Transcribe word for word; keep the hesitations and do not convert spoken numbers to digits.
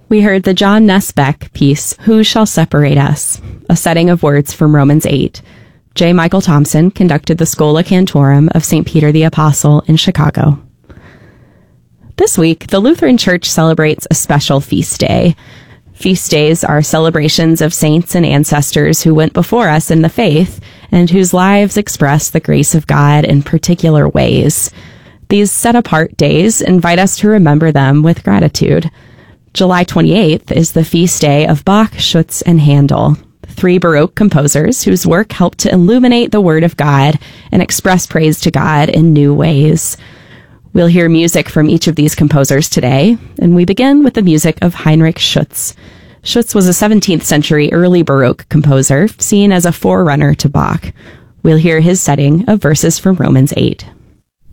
We heard the John Nesbeck piece, Who Shall Separate Us? A setting of words from Romans eight. J. Michael Thompson conducted the Schola Cantorum of Saint Peter the Apostle in Chicago. This week, the Lutheran Church celebrates a special feast day. Feast days are celebrations of saints and ancestors who went before us in the faith and whose lives express the grace of God in particular ways. These set-apart days invite us to remember them with gratitude. July twenty-eighth is the feast day of Bach, Schütz, and Handel, three Baroque composers whose work helped to illuminate the Word of God and express praise to God in new ways. We'll hear music from each of these composers today, and we begin with the music of Heinrich Schütz. Schütz was a seventeenth century early Baroque composer, seen as a forerunner to Bach. We'll hear his setting of verses from Romans eight.